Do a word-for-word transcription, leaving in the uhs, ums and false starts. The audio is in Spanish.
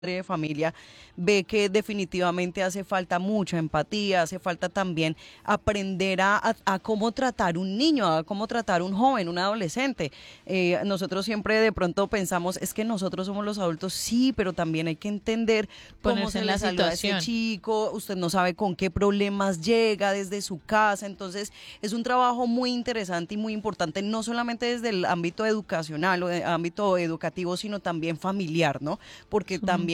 de familia ve que definitivamente hace falta mucha empatía, hace falta también aprender a, a- a cómo tratar un niño, a cómo tratar un joven, un adolescente. Eh, nosotros siempre de pronto pensamos, es que nosotros somos los adultos, sí, pero también hay que entender cómo Ponerse se en le la salió a ese situación. chico, usted no sabe con qué problemas llega desde su casa, entonces es un trabajo muy interesante y muy importante, no solamente desde el ámbito educacional o de ámbito educativo, sino también familiar, ¿no? Porque también